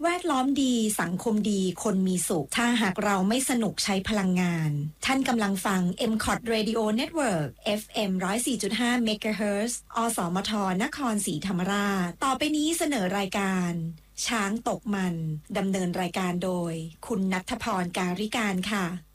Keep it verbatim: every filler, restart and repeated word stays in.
แวดล้อมดีสังคมดีคนมีสุขถ้าหากเราไม่สนุกใช้พลังงานท่านกำลังฟัง เอ็ม ซี โอ ที Radio Network เอฟ เอ็ม หนึ่งศูนย์สี่จุดห้า เมกะเฮิรตซ์ อสมทนครศรีธรรมราชต่อไปนี้เสนอรายการช้างตกมันดำเนินรายการโดยคุณณัฐพร การิการค่ะ